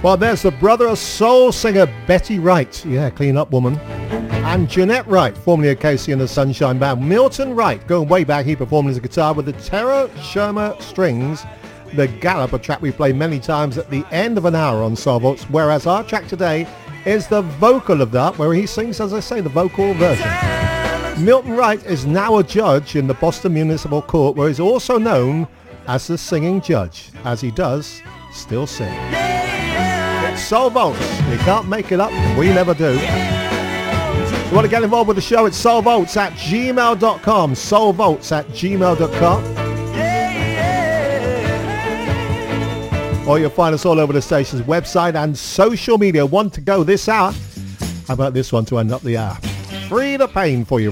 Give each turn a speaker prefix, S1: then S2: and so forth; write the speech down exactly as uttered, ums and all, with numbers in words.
S1: Well, there's the brother of soul singer Betty Wright, yeah, clean up woman, and Jeanette Wright, formerly of Casey and the Sunshine Band. Milton Wright, going way back, he performed his guitar with the Terra Sherma strings, the Gallop, a track we play many times at the end of an hour on Soul Vaults, whereas our track today is the vocal of that, where he sings, as I say, the vocal version. Milton Wright is now a judge in the Boston Municipal Court, where he's also known as the singing judge, as he does still sing. Soul Vaults, you can't make it up, we never do. If you want to get involved with the show, it's soulvaults at gmail dot com, soulvaults at gmail dot com. Or you'll find us all over the station's website and social media. One to go this hour. How about this one to end up the hour? Free the pain for you.